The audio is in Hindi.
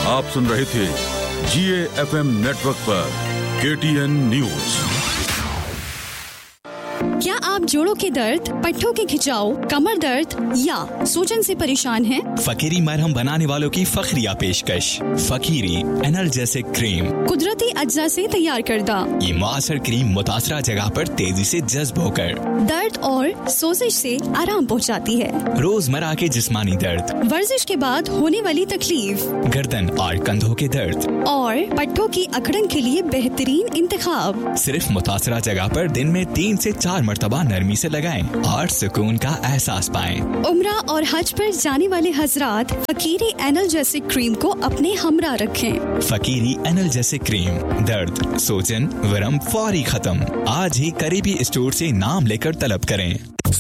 आप सुन रहे थे GAFM नेटवर्क पर KTN न्यूज। क्या आप जोड़ों के दर्द, पट्टों के खिंचाव, कमर दर्द या सूजन से परेशान हैं? फकीरी मरहम बनाने वालों की फखरिया पेशकश, फकीरी एनाल्जेसिक क्रीम, कुदरती अज्जा से तैयार करदा। ये मुआसर क्रीम मुतासरा जगह पर तेजी से जज्ब होकर दर्द और सोजिश से आराम पहुंचाती है। रोजमर्रा के जिस्मानी दर्द, वर्जिश के बाद होने वाली तकलीफ, गर्दन और कंधों के दर्द और पट्टों की अकड़न के लिए बेहतरीन इंतखाब। सिर्फ मुतासरा जगह पर दिन में 3 से 4 मरतबा नरमी से लगाएं और सुकून का एहसास पाएं। उम्रा और हज पर जाने वाले हजरात फकीरी एनाल्जेसिक क्रीम को अपने हमरा रखें। फकीरी एनाल्जेसिक क्रीम, दर्द, सूजन, वरम फौरी खत्म। आज ही करीबी स्टोर से नाम लेकर तलब करें।